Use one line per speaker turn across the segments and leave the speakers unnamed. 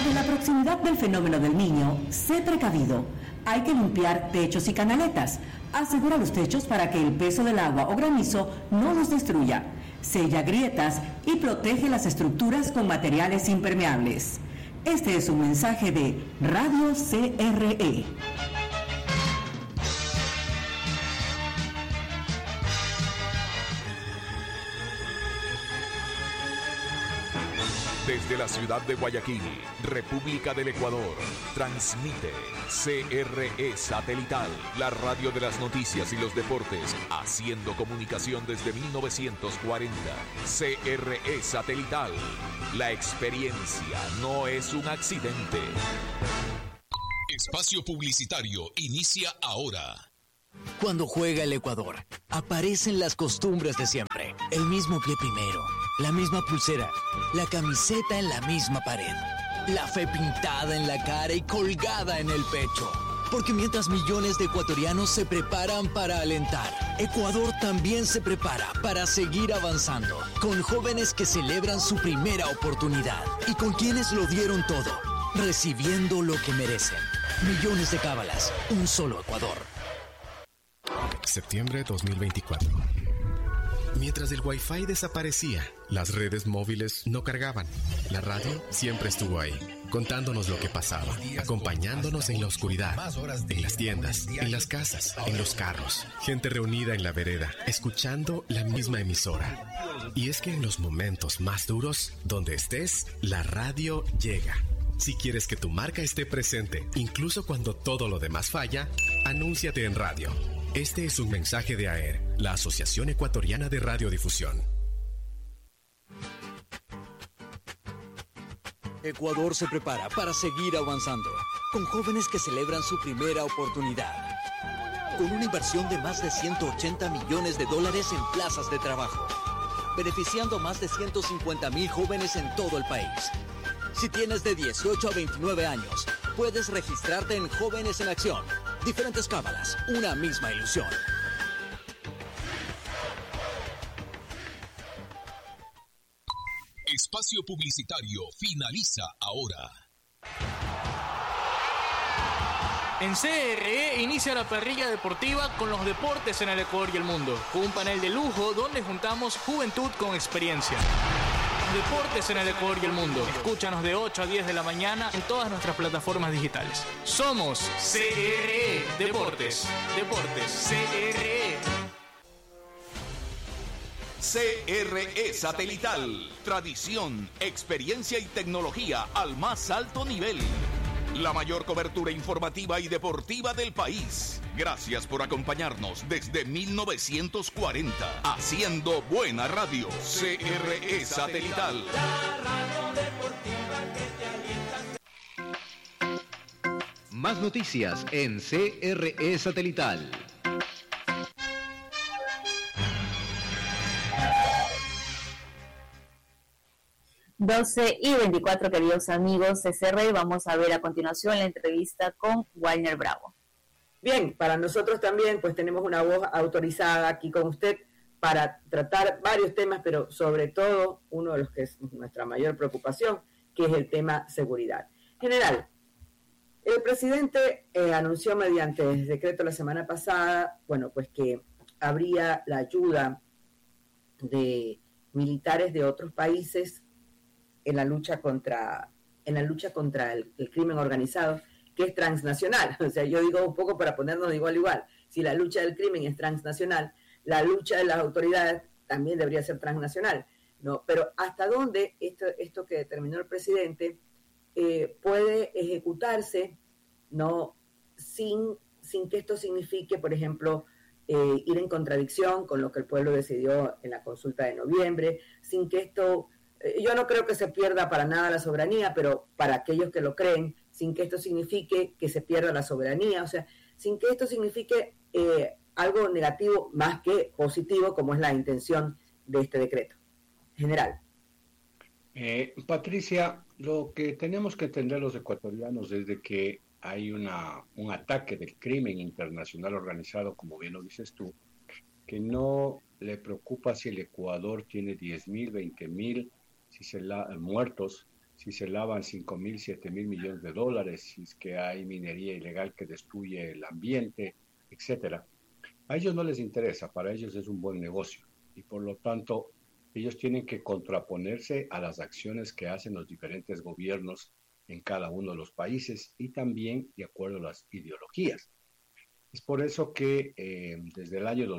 Ante la proximidad del fenómeno del Niño, sé precavido. Hay que limpiar techos y canaletas. Asegura los techos para que el peso del agua o granizo no los destruya. Sella grietas y protege las estructuras con materiales impermeables. Este es un mensaje de Radio CRE.
Desde la ciudad de Guayaquil, República del Ecuador, transmite CRE Satelital, la radio de las noticias y los deportes, haciendo comunicación desde 1940. CRE Satelital, la experiencia no es un accidente. Espacio publicitario inicia ahora.
Cuando juega el Ecuador, aparecen las costumbres de siempre. El mismo pie primero, la misma pulsera, la camiseta en la misma pared, la fe pintada en la cara y colgada en el pecho. Porque mientras millones de ecuatorianos se preparan para alentar, Ecuador también se prepara para seguir avanzando, con jóvenes que celebran su primera oportunidad y con quienes lo dieron todo, recibiendo lo que merecen. Millones de cábalas, un solo Ecuador.
Septiembre 2024. Mientras el Wi-Fi desaparecía, las redes móviles no cargaban. La radio siempre estuvo ahí, contándonos lo que pasaba, acompañándonos en la oscuridad, en las tiendas, en las casas, en los carros. Gente reunida en la vereda, escuchando la misma emisora. Y es que en los momentos más duros, donde estés, la radio llega. Si quieres que tu marca esté presente, incluso cuando todo lo demás falla, anúnciate en radio. Este es un mensaje de AER, la Asociación Ecuatoriana de Radiodifusión.
Ecuador se prepara para seguir avanzando, con jóvenes que celebran su primera oportunidad, con una inversión de más de $180 millones en plazas de trabajo, beneficiando a más de 150,000 jóvenes en todo el país. Si tienes de 18 a 29 años, puedes registrarte en Jóvenes en Acción. Diferentes cábalas, una misma ilusión.
Espacio publicitario finaliza ahora.
En CRE inicia la parrilla deportiva con los deportes en el Ecuador y el mundo, con un panel de lujo donde juntamos juventud con experiencia. Deportes en el Ecuador y el mundo. Escúchanos de 8 a 10 de la mañana en todas nuestras plataformas digitales. Somos CRE Deportes. CRE.
CRE Satelital. Tradición, experiencia y tecnología al más alto nivel. La mayor cobertura informativa y deportiva del país. Gracias por acompañarnos desde 1940. Haciendo buena radio. CRE Satelital.
La radio deportiva que te alienta.
Más noticias en CRE Satelital.
(12:24), queridos amigos CCR, vamos a ver a continuación la entrevista con Walner Bravo.
Bien, para nosotros también, pues tenemos una voz autorizada aquí con usted para tratar varios temas, pero sobre todo uno de los que es nuestra mayor preocupación, que es el tema seguridad. General, el presidente anunció mediante decreto la semana pasada, bueno, pues que habría la ayuda de militares de otros países en la lucha contra el crimen organizado, que es transnacional. O sea, yo digo un poco para ponernos de igual a igual. Si la lucha del crimen es transnacional, la lucha de las autoridades también debería ser transnacional, ¿no? Pero ¿hasta dónde esto que determinó el presidente puede ejecutarse, ¿no? Sin que esto signifique, por ejemplo, ir en contradicción con lo que el pueblo decidió en la consulta de noviembre, sin que esto... yo no creo que se pierda para nada la soberanía, pero para aquellos que lo creen, sin que esto signifique que se pierda la soberanía, o sea, sin que esto signifique algo negativo más que positivo, como es la intención de este decreto. General.
Patricia, lo que tenemos que entender los ecuatorianos es de que hay un ataque del crimen internacional organizado, como bien lo dices tú, que no le preocupa si el Ecuador tiene 10,000, 20,000 muertos, si se lavan 5.000, 7.000 millones de dólares, si es que hay minería ilegal que destruye el ambiente, etcétera. A ellos no les interesa, para ellos es un buen negocio y por lo tanto ellos tienen que contraponerse a las acciones que hacen los diferentes gobiernos en cada uno de los países y también de acuerdo a las ideologías. Es por eso que desde el año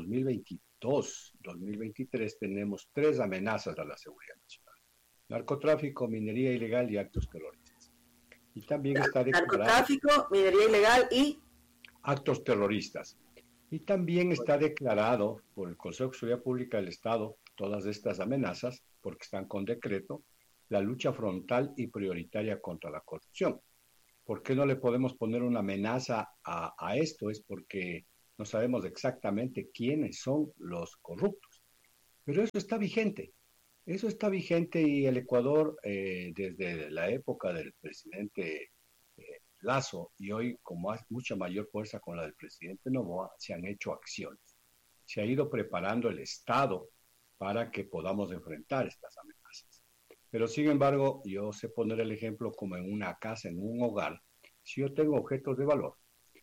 2022-2023 tenemos 3 amenazas a la seguridad nacional: narcotráfico, minería ilegal y actos terroristas. Y también está declarado
narcotráfico, minería ilegal y
actos terroristas. Y también está declarado por el Consejo de Seguridad Pública del Estado todas estas amenazas, porque están con decreto, la lucha frontal y prioritaria contra la corrupción. ¿Por qué no le podemos poner una amenaza a esto? Es porque no sabemos exactamente quiénes son los corruptos. Pero eso está vigente. Eso está vigente y el Ecuador, desde la época del presidente Lasso y hoy con mucha mayor fuerza con la del presidente Noboa, se han hecho acciones. Se ha ido preparando el Estado para que podamos enfrentar estas amenazas. Pero sin embargo, yo sé poner el ejemplo como en una casa, en un hogar. Si yo tengo objetos de valor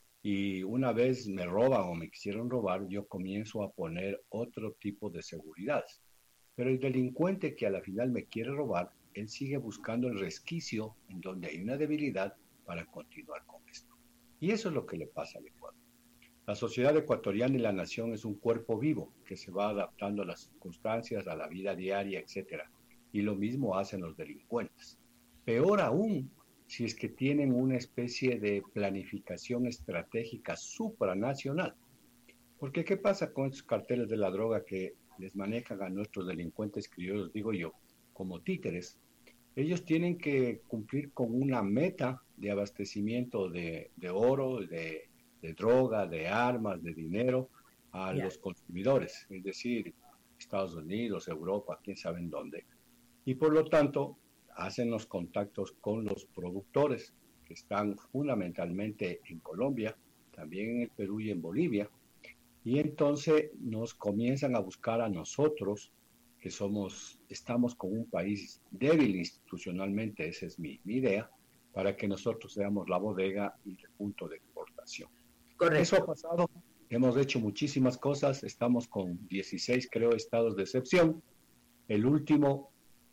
y una vez me roban o me quisieron robar, yo comienzo a poner otro tipo de seguridades. Pero el delincuente que a la final me quiere robar, él sigue buscando el resquicio en donde hay una debilidad para continuar con esto. Y eso es lo que le pasa al Ecuador. La sociedad ecuatoriana y la nación es un cuerpo vivo que se va adaptando a las circunstancias, a la vida diaria, etc. Y lo mismo hacen los delincuentes. Peor aún, si es que tienen una especie de planificación estratégica supranacional. Porque ¿qué pasa con estos carteles de la droga que les manejan a nuestros delincuentes criollos, digo yo, como títeres? Ellos tienen que cumplir con una meta de abastecimiento de oro, de droga, de armas, de dinero a los consumidores, es decir, Estados Unidos, Europa, quién sabe en dónde. Y por lo tanto, hacen los contactos con los productores, que están fundamentalmente en Colombia, también en el Perú y en Bolivia, y entonces nos comienzan a buscar a nosotros, que estamos con un país débil institucionalmente, esa es mi idea, para que nosotros seamos la bodega y el punto de exportación.
Correcto.
Eso ha pasado, hemos hecho muchísimas cosas, estamos con 16, creo, estados de excepción. El último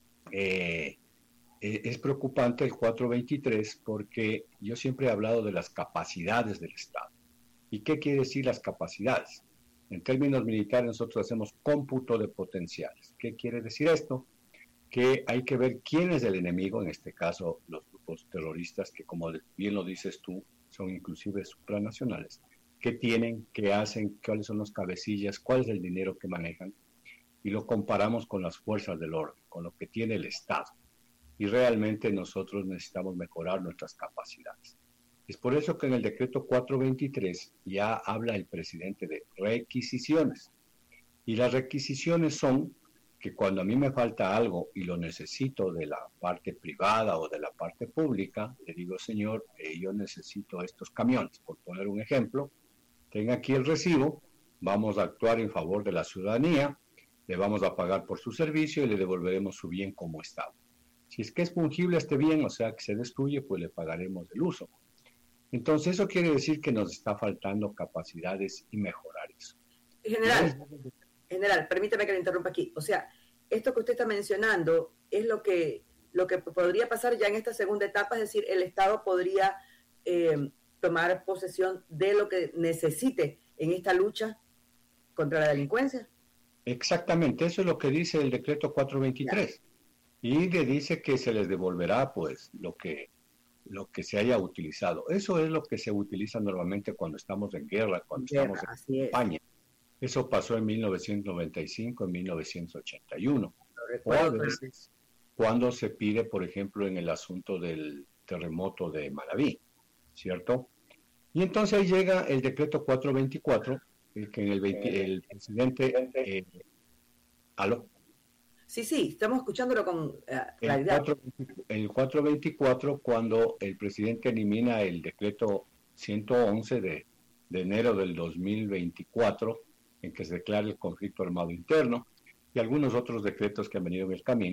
es preocupante, el 423, porque yo siempre he hablado de las capacidades del Estado. ¿Y qué quiere decir las capacidades? En términos militares nosotros hacemos cómputo de potenciales. ¿Qué quiere decir esto? Que hay que ver quién es el enemigo, en este caso los grupos terroristas, que como bien lo dices tú, son inclusive supranacionales. ¿Qué tienen? ¿Qué hacen? ¿Cuáles son los cabecillas? ¿Cuál es el dinero que manejan? Y lo comparamos con las fuerzas del orden, con lo que tiene el Estado. Y realmente nosotros necesitamos mejorar nuestras capacidades. Es por eso que en el decreto 423 ya habla el presidente de requisiciones. Y las requisiciones son que cuando a mí me falta algo y lo necesito de la parte privada o de la parte pública, le digo, señor, yo necesito estos camiones. Por poner un ejemplo, tenga aquí el recibo, vamos a actuar en favor de la ciudadanía, le vamos a pagar por su servicio y le devolveremos su bien como estaba. Si es que es fungible este bien, o sea que se destruye, pues le pagaremos el uso. Entonces eso quiere decir que nos está faltando capacidades y mejorar eso.
General, permítame que le interrumpa aquí. O sea, esto que usted está mencionando es lo que podría pasar ya en esta segunda etapa, es decir, el Estado podría tomar posesión de lo que necesite en esta lucha contra la delincuencia.
Exactamente, eso es lo que dice el decreto 423. Y le dice que se les devolverá pues lo que se haya utilizado. Eso es lo que se utiliza normalmente cuando estamos en guerra, cuando estamos en campaña. Eso pasó en 1995, en 1981. O a veces cuando se pide, por ejemplo, en el asunto del terremoto de Manabí, ¿cierto? Y entonces ahí llega el decreto 424, que en el presidente... ¿Aló?
Sí, estamos escuchándolo con claridad.
El 424, cuando el presidente elimina el decreto 111 de enero del 2024, en que se declara el conflicto armado interno, y algunos otros decretos que han venido en el camino,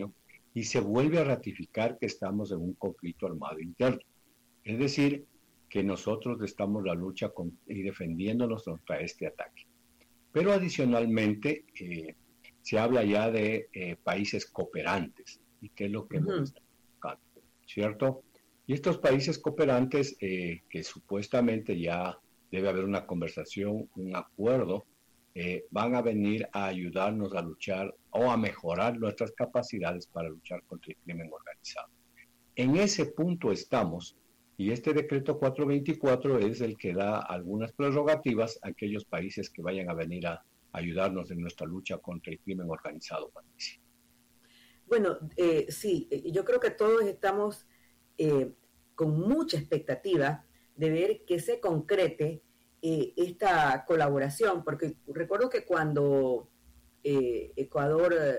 y se vuelve a ratificar que estamos en un conflicto armado interno. Es decir, que nosotros estamos la lucha y defendiéndonos contra este ataque. Pero adicionalmente se habla ya de países cooperantes, y qué es lo que hemos estado buscando, ¿cierto? Y estos países cooperantes, que supuestamente ya debe haber una conversación, un acuerdo, van a venir a ayudarnos a luchar o a mejorar nuestras capacidades para luchar contra el crimen organizado. En ese punto estamos, y este decreto 424 es el que da algunas prerrogativas a aquellos países que vayan a venir a ayudarnos en nuestra lucha contra el crimen organizado, Patricia.
Bueno, sí, yo creo que todos estamos con mucha expectativa de ver que se concrete esta colaboración, porque recuerdo que cuando Ecuador